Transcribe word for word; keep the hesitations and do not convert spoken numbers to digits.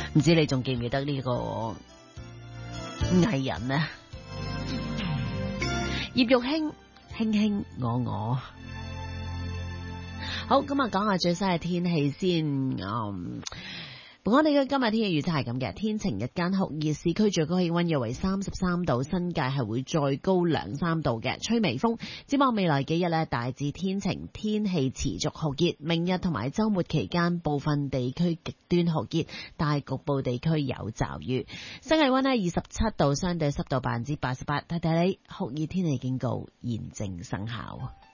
唔知你仲記唔記得呢個藝人呢？葉玉卿，卿卿我我。好，咁啊，講下最新嘅天氣先。嗯，我哋嘅今日天氣預測係咁嘅，天晴日間酷熱，市區最高氣溫約為三十三度，新界係會再高兩三度嘅，吹微風。展望未來幾日呢，大致天晴，天氣持續酷熱。明日同埋周末期間，部分地區極端酷熱，但係局部地區有驟雨。新氣溫呢，二十七度，相對濕度百分之八十八。睇睇你酷熱天氣警告現正生效。